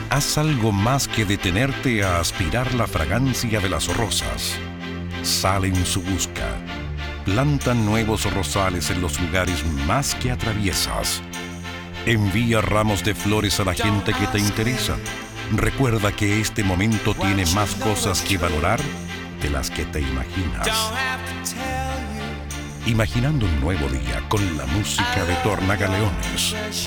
Haz algo más que detenerte a aspirar la fragancia de las rosas. Sal en su busca. Planta nuevos rosales en los lugares más que atraviesas. Envía ramos de flores a la gente que te interesa. Recuerda que este momento tiene más cosas que valorar de las que te imaginas. Imaginando un nuevo día con la música de Tornagaleones.